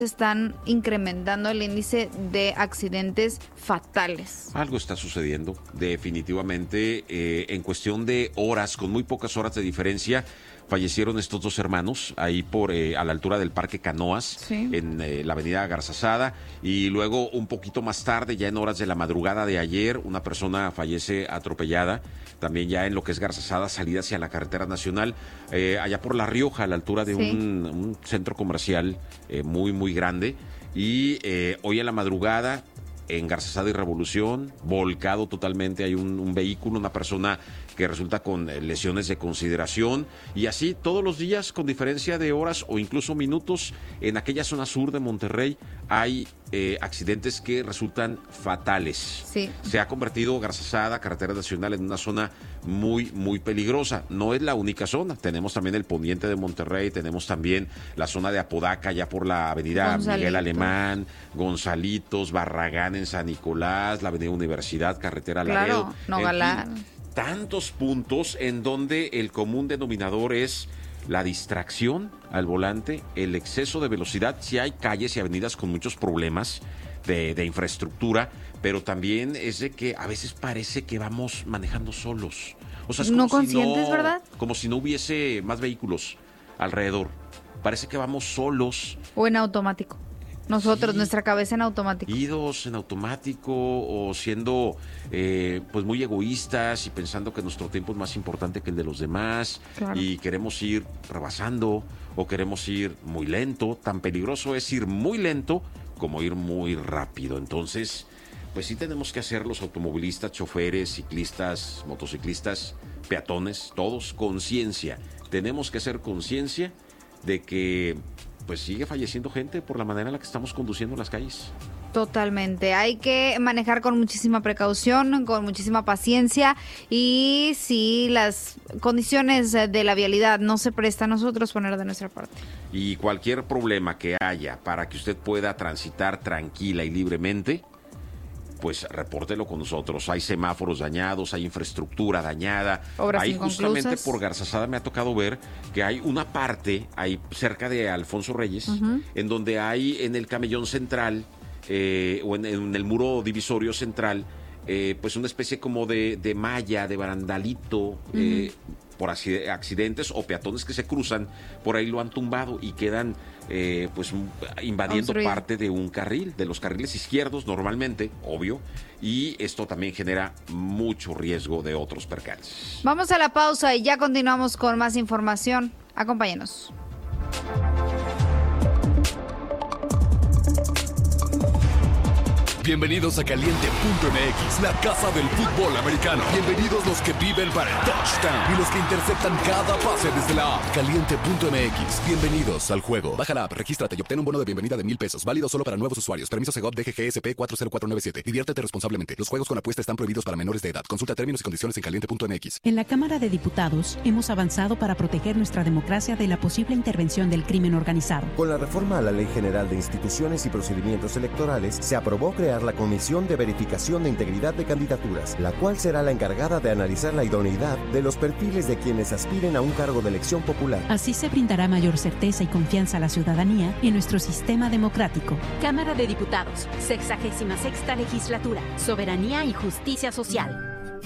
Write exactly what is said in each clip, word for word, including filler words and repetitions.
están incrementando el índice de accidentes fatales. Algo está sucediendo, definitivamente. Eh, en cuestión de horas, con muy pocas horas de diferencia, fallecieron estos dos hermanos ahí por eh, a la altura del Parque Canoas, sí. en eh, la avenida Garzazada, y luego un poquito más tarde, ya en horas de la madrugada de ayer, una persona fallece atropellada, también ya en lo que es Garzazada, salida hacia la carretera nacional, eh, allá por La Rioja, a la altura de sí. un, un centro comercial eh, muy, muy grande, y eh, hoy en la madrugada, en Garzazada y Revolución, volcado totalmente, hay un, un vehículo, una persona que resulta con lesiones de consideración, y así todos los días, con diferencia de horas o incluso minutos, en aquella zona sur de Monterrey hay eh, accidentes que resultan fatales. Sí. Se ha convertido Garzazada, carretera nacional, en una zona muy, muy peligrosa. No es la única zona, tenemos también el poniente de Monterrey, tenemos también la zona de Apodaca, ya por la avenida Gonzalitos. Miguel Alemán, Gonzalitos, Barragán en San Nicolás, la avenida Universidad, carretera Laredo. Claro, Nogalá. Tantos puntos en donde el común denominador es la distracción al volante, el exceso de velocidad. Sí hay calles y avenidas con muchos problemas de, de infraestructura, pero también es de que a veces parece que vamos manejando solos. O sea, es como no conscientes, si no, ¿verdad? Como si no hubiese más vehículos alrededor. Parece que vamos solos. O en automático. Nosotros, sí, nuestra cabeza en automático. Idos en automático o siendo eh, pues muy egoístas y pensando que nuestro tiempo es más importante que el de los demás, claro. Y queremos ir rebasando o queremos ir muy lento. Tan peligroso es ir muy lento como ir muy rápido. Entonces, pues sí tenemos que hacer los automovilistas, choferes, ciclistas, motociclistas, peatones, todos conciencia. Tenemos que hacer conciencia de que pues sigue falleciendo gente por la manera en la que estamos conduciendo en las calles. Totalmente, hay que manejar con muchísima precaución, con muchísima paciencia, y si las condiciones de la vialidad no se prestan, nosotros poner de nuestra parte. Y cualquier problema que haya para que usted pueda transitar tranquila y libremente, pues repórtelo con nosotros. Hay semáforos dañados, hay infraestructura dañada. Obras ahí inconclusas. Justamente por Garzazada me ha tocado ver que hay una parte ahí cerca de Alfonso Reyes, uh-huh. en donde hay en el camellón central eh, o en, en el muro divisorio central, eh, pues una especie como de, de malla, de barandalito, uh-huh. eh, por accidentes o peatones que se cruzan, por ahí lo han tumbado y quedan eh, pues invadiendo Construir. parte de un carril, de los carriles izquierdos normalmente, obvio, y esto también genera mucho riesgo de otros percances. Vamos a la pausa y ya continuamos con más información. Acompáñenos. Bienvenidos a Caliente punto M X, la casa del fútbol americano. Bienvenidos los que viven para el touchdown y los que interceptan cada pase desde la app. Caliente punto M X, bienvenidos al juego. Baja la app, regístrate y obtén un bono de bienvenida de mil pesos. Válido solo para nuevos usuarios. Permiso Segov D G G S P cuatro cero cuatro nueve siete. Diviértete responsablemente. Los juegos con apuesta están prohibidos para menores de edad. Consulta términos y condiciones en Caliente punto M X. En la Cámara de Diputados hemos avanzado para proteger nuestra democracia de la posible intervención del crimen organizado. Con la reforma a la Ley General de Instituciones y Procedimientos Electorales, se aprobó crear la Comisión de Verificación de Integridad de Candidaturas, la cual será la encargada de analizar la idoneidad de los perfiles de quienes aspiren a un cargo de elección popular. Así se brindará mayor certeza y confianza a la ciudadanía en nuestro sistema democrático. Cámara de Diputados, sexagésima sexta legislatura, soberanía y justicia social.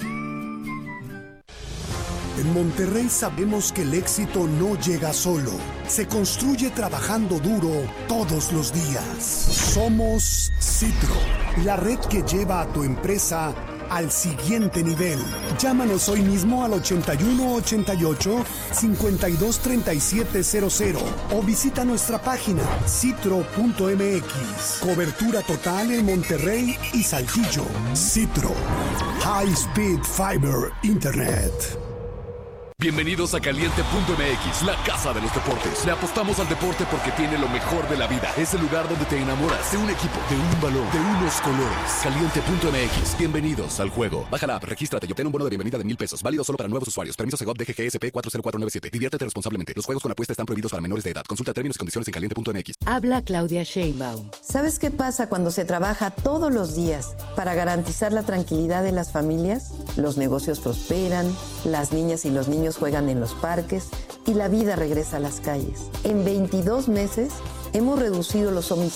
En Monterrey sabemos que el éxito no llega solo, se construye trabajando duro todos los días. Somos Citro, la red que lleva a tu empresa al siguiente nivel. Llámanos hoy mismo al ochenta y uno ochenta y ocho cincuenta y dos treinta y siete cero cero o visita nuestra página citro punto M X. Cobertura total en Monterrey y Saltillo. Citro, High Speed Fiber Internet. Bienvenidos a Caliente punto M X, la casa de los deportes. Le apostamos al deporte porque tiene lo mejor de la vida. Es el lugar donde te enamoras de un equipo, de un balón, de unos colores. Caliente punto M X, bienvenidos al juego. Baja la app, regístrate y obtén un bono de bienvenida de mil pesos. Válido solo para nuevos usuarios. Permiso Segov D G G S P cuatro cero cuatro nueve siete. Diviértete responsablemente. Los juegos con apuesta están prohibidos para menores de edad. Consulta términos y condiciones en Caliente punto M X. Habla Claudia Sheinbaum. ¿Sabes qué pasa cuando se trabaja todos los días para garantizar la tranquilidad de las familias? Los negocios prosperan, las niñas y los niños juegan en los parques y la vida regresa a las calles. En veintidós meses hemos reducido los homicidios